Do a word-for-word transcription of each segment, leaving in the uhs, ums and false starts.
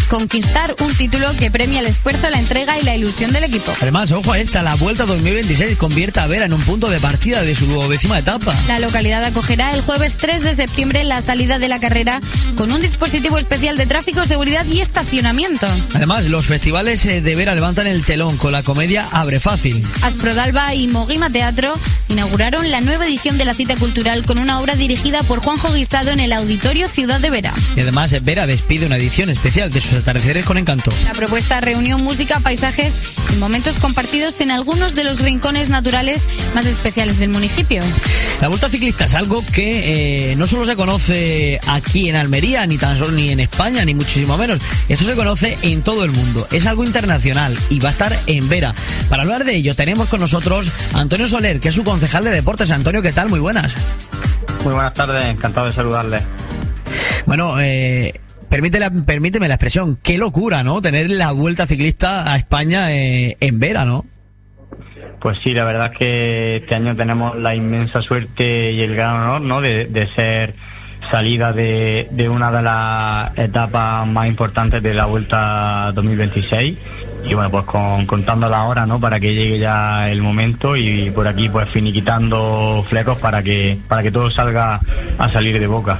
conquistar un título que premia el esfuerzo, la entrega y la ilusión del equipo. Además, ojo a esta, la Vuelta dos mil veintiséis convierte a Vera en un punto de partida de su duodécima etapa. La localidad acogerá el jueves tres de septiembre la salida de la carrera con un dispositivo especial de tráfico, seguridad y estacionamiento. Además, los festivales de Vera levantan el telón con la comedia Abre Fácil. Asprodalba y Mogima Teatro inauguraron la nueva edición de la cita cultural con una obra dirigida por Juanjo Guisado en el Auditorio Ciudad de Vera. Y además, Vera despide una edición especial de sus atardeceres con encanto. La propuesta reunió música, paisajes y momentos compartidos en algunos de los rincones naturales más especiales del municipio. La Vuelta Ciclista es algo que eh, no solo se conoce aquí en Almería, ni tan solo ni en España, ni muchísimo menos. Esto se conoce en todo el mundo. Es algo internacional y va a estar en Vera. Para hablar de ello tenemos con nosotros a Antonio Soler, que es su concejal de deportes. Antonio, ¿qué tal? Muy buenas. Muy buenas tardes, encantado de saludarles. Bueno, eh... Permítela, permíteme la expresión, qué locura, ¿no? Tener la Vuelta Ciclista a España eh, en Vera, ¿no? Pues sí, la verdad es que este año tenemos la inmensa suerte y el gran honor, ¿no? De, de ser salida de, de una de las etapas más importantes de la Vuelta dos mil veintiséis. Y bueno, pues con, contando la hora, ¿no? Para que llegue ya el momento y por aquí pues finiquitando flecos para que, para que todo salga a salir de boca.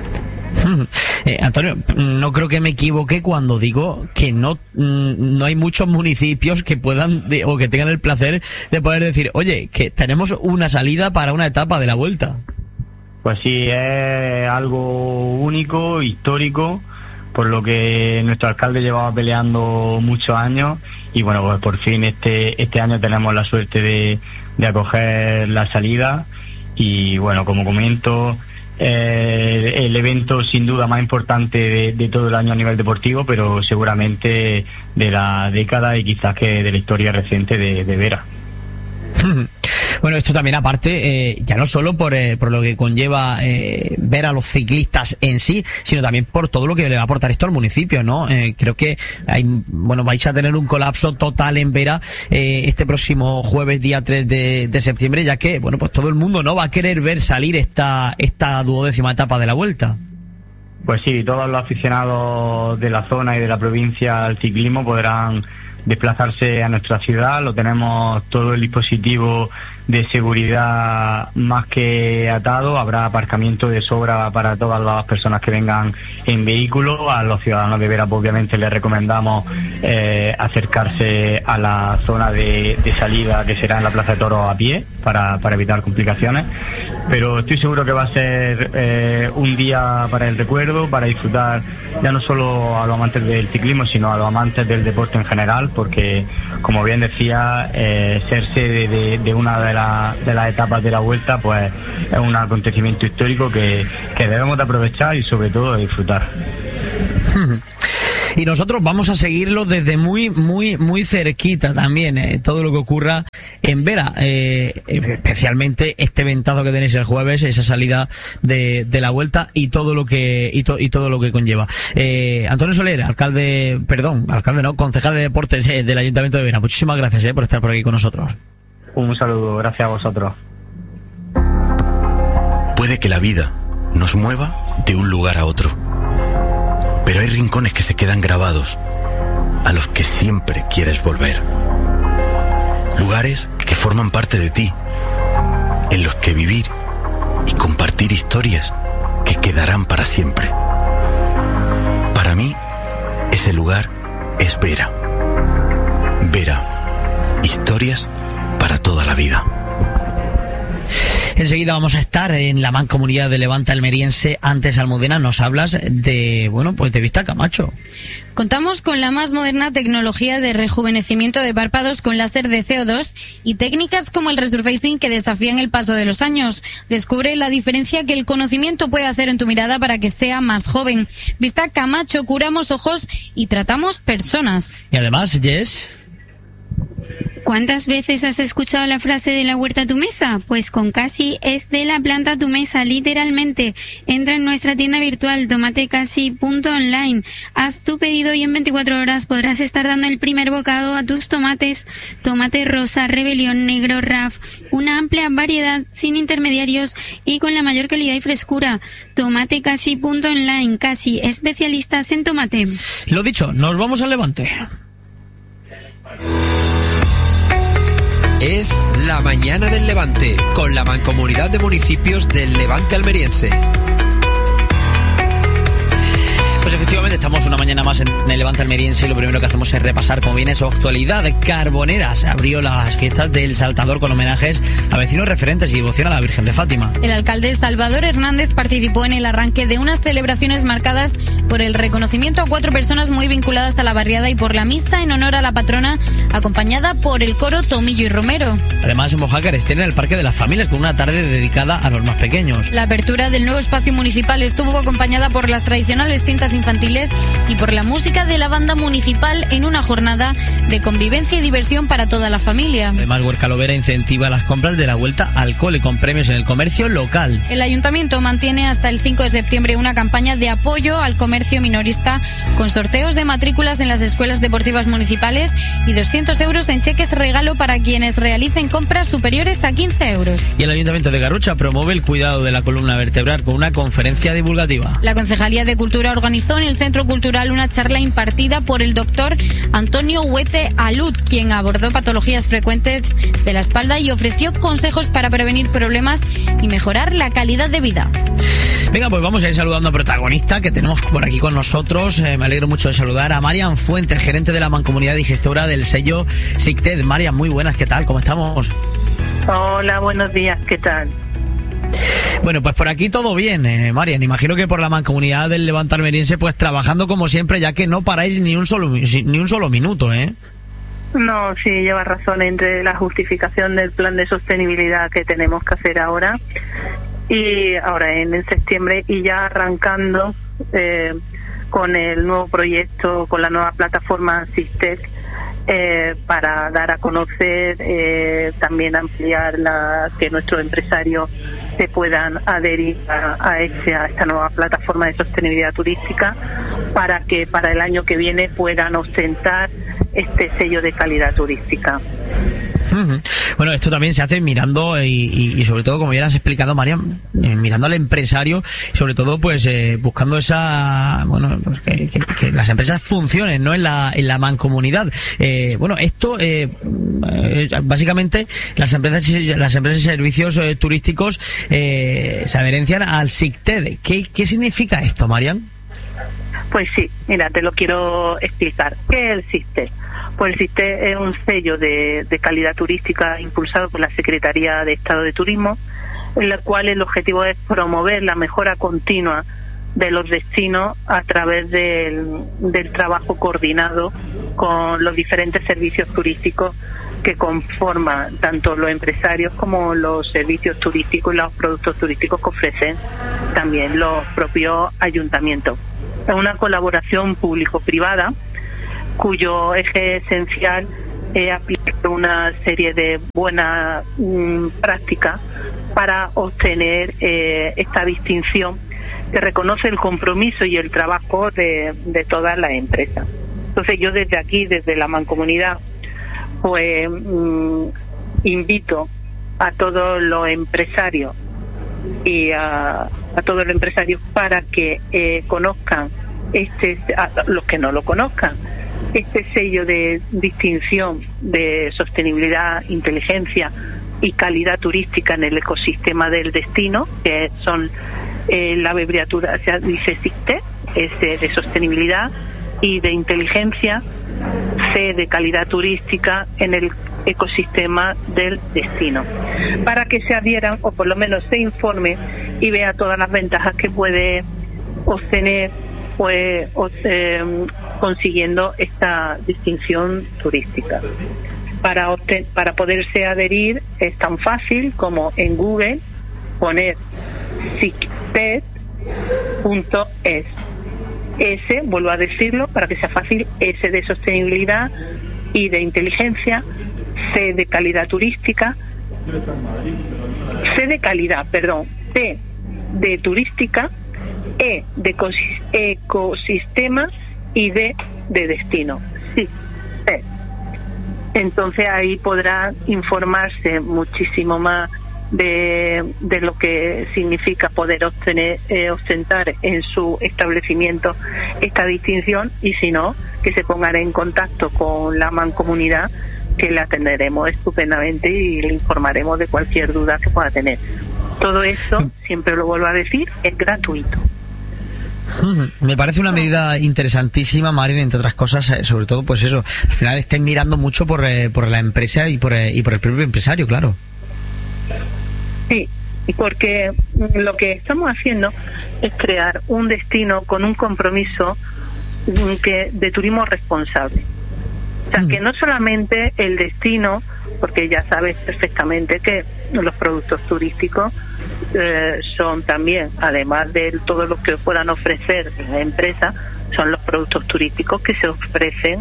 Eh, Antonio, no creo que me equivoque cuando digo que no, no hay muchos municipios que puedan de, o que tengan el placer de poder decir, oye, que tenemos una salida para una etapa de la Vuelta. Pues sí, es algo único, histórico, por lo que nuestro alcalde llevaba peleando muchos años y bueno, pues por fin este este año tenemos la suerte de, de acoger la salida y bueno, como comento, Eh, el evento sin duda más importante de, de todo el año a nivel deportivo, pero seguramente de la década y quizás que de la historia reciente de, de Vera. Bueno, esto también aparte, eh, ya no solo por, eh, por lo que conlleva eh, ver a los ciclistas en sí, sino también por todo lo que le va a aportar esto al municipio, ¿no? Eh, creo que hay, bueno, vais a tener un colapso total en Vera eh, este próximo jueves, día tres de, de septiembre, ya que, bueno, pues todo el mundo no va a querer ver salir esta, esta duodécima etapa de la Vuelta. Pues sí, todos los aficionados de la zona y de la provincia al ciclismo podrán desplazarse a nuestra ciudad. Lo tenemos todo el dispositivo de seguridad más que atado. Habrá aparcamiento de sobra para todas las personas que vengan en vehículo. A los ciudadanos de Vera, pues, obviamente les recomendamos eh, acercarse a la zona de, de salida, que será en la Plaza de Toros, a pie para, para evitar complicaciones. Pero estoy seguro que va a ser eh, un día para el recuerdo, para disfrutar ya no solo a los amantes del ciclismo, sino a los amantes del deporte en general, porque, como bien decía, eh, ser sede de, de una de, la, de las etapas de la Vuelta, pues es un acontecimiento histórico que, que debemos de aprovechar y sobre todo de disfrutar. Y nosotros vamos a seguirlo desde muy, muy, muy cerquita también, eh, todo lo que ocurra en Vera, eh, especialmente este ventazo que tenéis el jueves, esa salida de, de la Vuelta y todo lo que y, to, y todo lo que conlleva. Eh, Antonio Soler, alcalde, perdón, alcalde no, concejal de deportes eh, del Ayuntamiento de Vera. Muchísimas gracias eh, por estar por aquí con nosotros. Un saludo, gracias a vosotros. Puede que la vida nos mueva de un lugar a otro, pero hay rincones que se quedan grabados, a los que siempre quieres volver. Lugares que forman parte de ti, en los que vivir y compartir historias que quedarán para siempre. Para mí, ese lugar es Vera. Vera, historias para toda la vida. Enseguida vamos a estar en la Mancomunidad de Levante Almeriense. Antes, Almudena, nos hablas de, bueno, pues de Vista Camacho. Contamos con la más moderna tecnología de rejuvenecimiento de párpados con láser de C O dos y técnicas como el resurfacing que desafían el paso de los años. Descubre la diferencia que el conocimiento puede hacer en tu mirada para que sea más joven. Vista Camacho, curamos ojos y tratamos personas. Y además, Jess... ¿Cuántas veces has escuchado la frase de la huerta a tu mesa? Pues con Casi es de la planta a tu mesa, literalmente. Entra en nuestra tienda virtual tomatecasi punto online, haz tu pedido y en veinticuatro horas podrás estar dando el primer bocado a tus tomates. Tomate rosa, rebelión, negro, R A F, una amplia variedad sin intermediarios y con la mayor calidad y frescura. tomatecasi punto online, Casi, especialistas en tomate. Lo dicho, nos vamos al Levante. Es la mañana del Levante, con la Mancomunidad de Municipios del Levante Almeriense. Pues efectivamente estamos una mañana más en el Levante Almeriense y lo primero que hacemos es repasar cómo viene su actualidad. Carboneras abrió las fiestas del Saltador con homenajes a vecinos referentes y devoción a la Virgen de Fátima. El alcalde Salvador Hernández participó en el arranque de unas celebraciones marcadas por el reconocimiento a cuatro personas muy vinculadas a la barriada y por la misa en honor a la patrona, acompañada por el coro Tomillo y Romero. Además, en Mojácar estén en el Parque de las Familias con una tarde dedicada a los más pequeños. La apertura del nuevo espacio municipal estuvo acompañada por las tradicionales cintas infantiles y por la música de la banda municipal en una jornada de convivencia y diversión para toda la familia. Además, Huerca Lovera incentiva las compras de la vuelta al cole con premios en el comercio local. El ayuntamiento mantiene hasta el cinco de septiembre una campaña de apoyo al comercio minorista con sorteos de matrículas en las escuelas deportivas municipales y doscientos euros en cheques regalo para quienes realicen compras superiores a quince euros. Y el ayuntamiento de Garrucha promueve el cuidado de la columna vertebral con una conferencia divulgativa. La Concejalía de Cultura organizó en el Centro Cultural una charla impartida por el doctor Antonio Huete Alud, quien abordó patologías frecuentes de la espalda y ofreció consejos para prevenir problemas y mejorar la calidad de vida. Venga, pues vamos a ir saludando a protagonista que tenemos por aquí con nosotros. Eh, me alegro mucho de saludar a Marian Fuentes, gerente de la Mancomunidad y gestora del sello SICTED. Marian, muy buenas, ¿qué tal? ¿Cómo estamos? Hola, buenos días, ¿qué tal? Bueno, pues por aquí todo bien, eh, Marian. Imagino que por la Mancomunidad del Levante Almeriense, pues trabajando como siempre, ya que no paráis ni un solo ni un solo minuto, ¿eh? No, sí, lleva razón entre la justificación del plan de sostenibilidad que tenemos que hacer ahora y ahora en, en septiembre y ya arrancando eh, con el nuevo proyecto, con la nueva plataforma SICTED, eh, para dar a conocer, eh, también ampliar la que nuestros empresarios se puedan adherir a, a, este, a esta nueva plataforma de sostenibilidad turística para que para el año que viene puedan ostentar este sello de calidad turística. Uh-huh. Bueno, esto también se hace mirando y, y, y sobre todo, como ya has explicado, María, eh, mirando al empresario, sobre todo pues eh, buscando esa, bueno, pues que, que, que las empresas funcionen, ¿no? En la en la mancomunidad. Eh, bueno, esto eh, eh, básicamente las empresas las empresas y servicios eh, turísticos eh, se adherencian al SICTED. ¿Qué qué significa esto, Marian? Pues sí, mira, te lo quiero explicar. ¿Qué es el SICTED? Pues el SICTED es un sello de, de calidad turística impulsado por la Secretaría de Estado de Turismo, en la cual el objetivo es promover la mejora continua de los destinos a través del, del trabajo coordinado con los diferentes servicios turísticos que conforman tanto los empresarios como los servicios turísticos y los productos turísticos que ofrecen también los propios ayuntamientos. Es una colaboración público-privada cuyo eje esencial es aplicar una serie de buenas mm, prácticas para obtener eh, esta distinción que reconoce el compromiso y el trabajo de, de todas las empresas. Entonces yo desde aquí, desde la Mancomunidad, pues mm, invito a todos los empresarios y a, a todos los empresarios para que eh, conozcan este, a los que no lo conozcan, este sello de distinción de sostenibilidad, inteligencia y calidad turística en el ecosistema del destino, que son eh, la abreviatura, o sea, dice SICTED, es de, de sostenibilidad y de inteligencia, C de calidad turística en el ecosistema del destino, para que se adhieran o por lo menos se informe y vea todas las ventajas que puede obtener pues eh, consiguiendo esta distinción turística. Para obten- para poderse adherir es tan fácil como en Google poner sicted punto es. S, vuelvo a decirlo para que sea fácil, S de sostenibilidad y de inteligencia, C de calidad turística, C de calidad, perdón, T de turística, E de ecosis- ecosistema y D de destino. Sí, C. Entonces ahí podrá informarse muchísimo más de, de lo que significa poder obtener, eh, ostentar en su establecimiento esta distinción, y si no, que se pongan en contacto con la mancomunidad, que la atenderemos estupendamente y le informaremos de cualquier duda que pueda tener. Todo esto, siempre lo vuelvo a decir, es gratuito. Me parece una medida interesantísima, Marian, entre otras cosas, eh, sobre todo, pues eso, al final estén mirando mucho por, eh, por la empresa y por, eh, y por el propio empresario, claro. Sí, porque lo que estamos haciendo es crear un destino con un compromiso que de turismo responsable. O sea, que no solamente el destino, porque ya sabes perfectamente que los productos turísticos eh, son también, además de todo lo que puedan ofrecer la empresa, son los productos turísticos que se ofrecen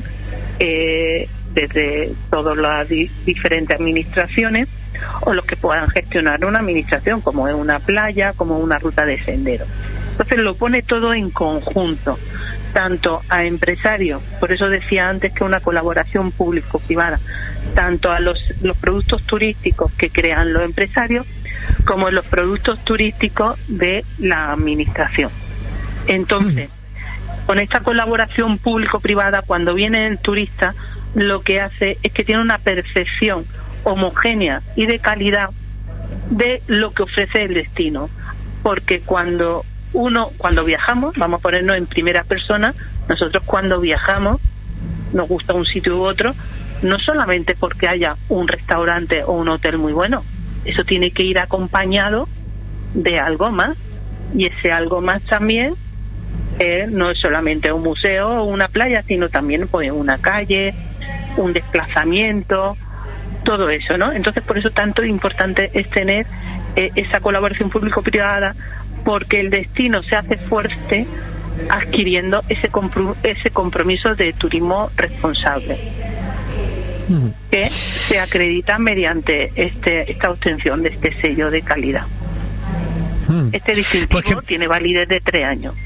eh, desde todas las di- diferentes administraciones, o los que puedan gestionar una administración, como es una playa, como una ruta de sendero. Entonces lo pone todo en conjunto, tanto a empresarios, por eso decía antes que una colaboración público-privada, tanto a los, los productos turísticos que crean los empresarios, como los productos turísticos de la administración. Entonces, con esta colaboración público-privada, cuando viene el turista, lo que hace es que tiene una percepción homogénea y de calidad de lo que ofrece el destino, porque cuando uno, cuando viajamos, vamos a ponernos en primera persona, nosotros cuando viajamos, nos gusta un sitio u otro, no solamente porque haya un restaurante o un hotel muy bueno, eso tiene que ir acompañado de algo más, y ese algo más también eh, no es solamente un museo o una playa, sino también pues una calle, un desplazamiento, todo eso, ¿no? Entonces, por eso tanto importante es tener eh, esa colaboración público-privada, porque el destino se hace fuerte adquiriendo ese compro- ese compromiso de turismo responsable, uh-huh, que se acredita mediante este esta obtención de este sello de calidad. Uh-huh. Este distintivo pues que... tiene validez de tres años.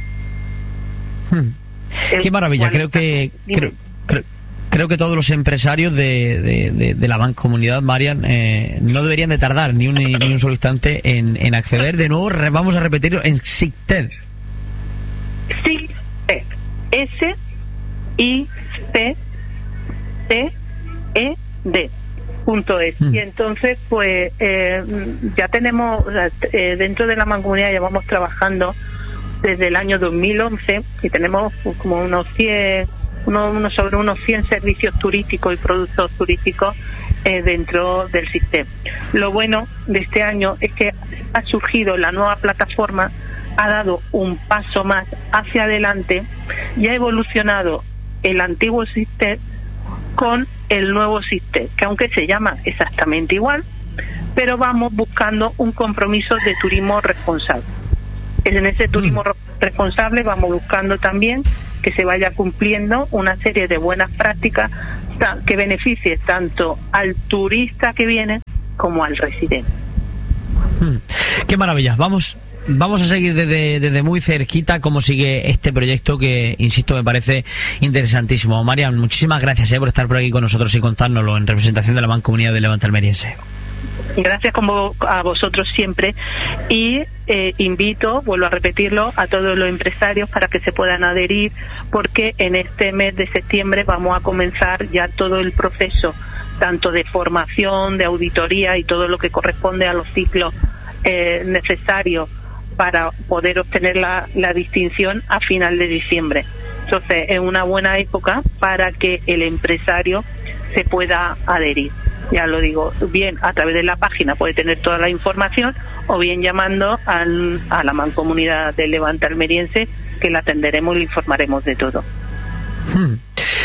Uh-huh. Qué maravilla, creo que... Creo, creo... Creo que todos los empresarios de, de, de, de la Mancomunidad, Marian, eh, no deberían de tardar ni un, ni un solo instante en, en acceder. De nuevo, re, vamos a repetirlo, en SICTED. SICTED. S I C T E D punto es. Mm. Y entonces, pues, eh, ya tenemos, eh, dentro de la Mancomunidad llevamos trabajando desde el año dos mil once y tenemos pues, como unos cien... Uno, uno sobre unos cien servicios turísticos y productos turísticos eh, dentro del sistema. Lo bueno de este año es que ha surgido la nueva plataforma, ha dado un paso más hacia adelante y ha evolucionado el antiguo sistema con el nuevo sistema, que aunque se llama exactamente igual, pero vamos buscando un compromiso de turismo responsable. En ese turismo mm. responsable vamos buscando también que se vaya cumpliendo una serie de buenas prácticas que beneficie tanto al turista que viene como al residente. Hmm. Qué maravilla. Vamos, vamos a seguir desde, desde muy cerquita cómo sigue este proyecto que, insisto, me parece interesantísimo. Marian, muchísimas gracias eh, por estar por aquí con nosotros y contárnoslo en representación de la Mancomunidad de Levante Almeriense. Gracias como a vosotros siempre, y eh, invito, vuelvo a repetirlo, a todos los empresarios para que se puedan adherir, porque en este mes de septiembre vamos a comenzar ya todo el proceso, tanto de formación, de auditoría y todo lo que corresponde a los ciclos eh, necesarios para poder obtener la, la distinción a final de diciembre. Entonces es una buena época para que el empresario se pueda adherir. Ya lo digo, bien a través de la página puede tener toda la información, o bien llamando al, a la Mancomunidad del Levante Almeriense, que la atenderemos y le informaremos de todo. Hmm.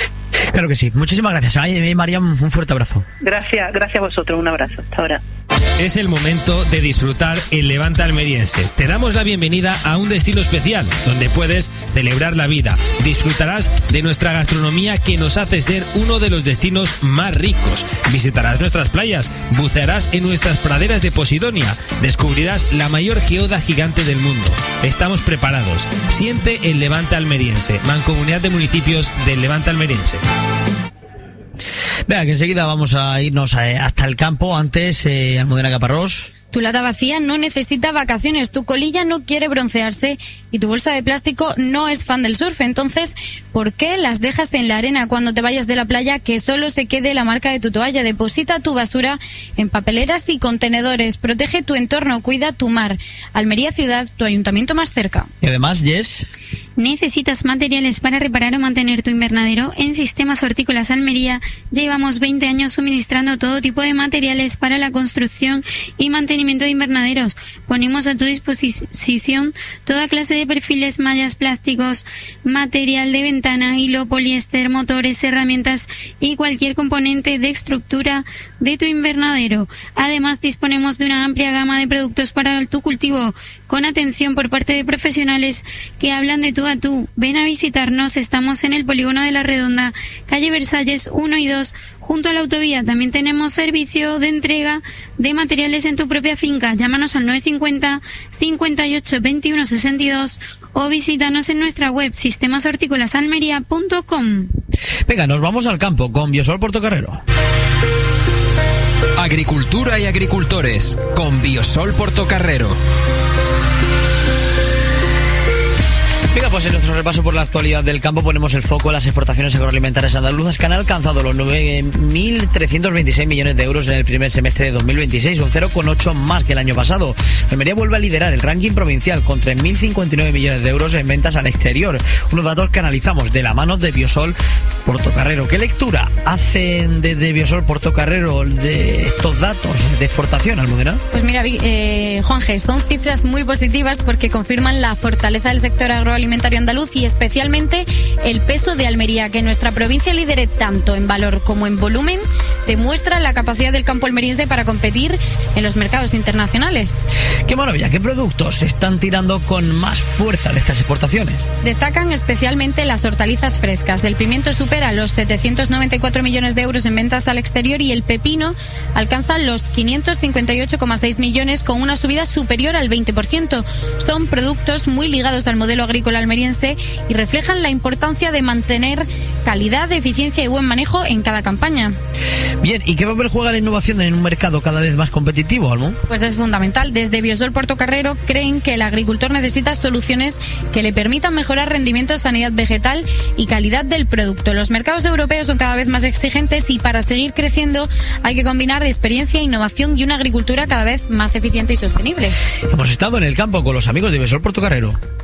Claro que sí. Muchísimas gracias. Ay, Marian, un fuerte abrazo. Gracias, gracias a vosotros. Un abrazo. Hasta ahora. Es el momento de disfrutar el Levante almeriense. Te damos la bienvenida a un destino especial donde puedes celebrar la vida. Disfrutarás de nuestra gastronomía que nos hace ser uno de los destinos más ricos. Visitarás nuestras playas, bucearás en nuestras praderas de Posidonia, descubrirás la mayor geoda gigante del mundo. Estamos preparados. Siente el Levante almeriense, Mancomunidad de Municipios del Levante almeriense. Venga, que enseguida vamos a irnos a, hasta el campo. Antes, eh, Almudena Caparrós. Tu lata vacía no necesita vacaciones, tu colilla no quiere broncearse y tu bolsa de plástico no es fan del surf. Entonces, ¿por qué las dejas en la arena cuando te vayas de la playa? Que solo se quede la marca de tu toalla. Deposita tu basura en papeleras y contenedores. Protege tu entorno, cuida tu mar. Almería Ciudad, tu ayuntamiento más cerca. Y además, Jess... ¿Necesitas materiales para reparar o mantener tu invernadero? En Sistemas Hortícolas Almería llevamos veinte años suministrando todo tipo de materiales para la construcción y mantenimiento de invernaderos. Ponemos a tu disposición toda clase de perfiles, mallas, plásticos, material de ventana, hilo, poliéster, motores, herramientas y cualquier componente de estructura de tu invernadero. Además, disponemos de una amplia gama de productos para tu cultivo, con atención por parte de profesionales que hablan de tú a tú. Ven a visitarnos, estamos en el Polígono de la Redonda, calle Versalles uno y dos, junto a la autovía. También tenemos servicio de entrega de materiales en tu propia finca. Llámanos al nueve cincuenta, cincuenta y ocho, veintiuno, sesenta y dos o visítanos en nuestra web sistemas hortícolas almería punto com. Venga, nos vamos al campo con Biosol Portocarrero. Agricultura y agricultores con Biosol Portocarrero. Venga, pues en nuestro repaso por la actualidad del campo ponemos el foco en las exportaciones agroalimentarias andaluzas, que han alcanzado los nueve mil trescientos veintiséis millones de euros en el primer semestre de dos mil veintiséis, un cero coma ocho más que el año pasado. Almería vuelve a liderar el ranking provincial con tres mil cincuenta y nueve millones de euros en ventas al exterior. Unos datos que analizamos de la mano de Biosol Portocarrero. ¿Qué lectura hacen desde Biosol Portocarrero de estos datos de exportación, Almudena? Pues mira, eh, Juan G, son cifras muy positivas porque confirman la fortaleza del sector agroalimentario andaluz y especialmente el peso de Almería, que nuestra provincia lidere tanto en valor como en volumen, demuestra la capacidad del campo almeriense para competir en los mercados internacionales. ¡Qué maravilla! ¿Qué productos se están tirando con más fuerza de estas exportaciones? Destacan especialmente las hortalizas frescas. El pimiento supera los setecientos noventa y cuatro millones de euros en ventas al exterior y el pepino alcanza los quinientos cincuenta y ocho coma seis millones con una subida superior al veinte por ciento. Son productos muy ligados al modelo agrícola almeriense y reflejan la importancia de mantener calidad, eficiencia y buen manejo en cada campaña. Bien, ¿y qué papel juega la innovación en un mercado cada vez más competitivo, Almu? Pues es fundamental. Desde Biosol Portocarrero creen que el agricultor necesita soluciones que le permitan mejorar rendimiento, sanidad vegetal y calidad del producto. Los mercados europeos son cada vez más exigentes y para seguir creciendo hay que combinar experiencia, innovación y una agricultura cada vez más eficiente y sostenible. Hemos estado en el campo con los amigos de Biosol Portocarrero.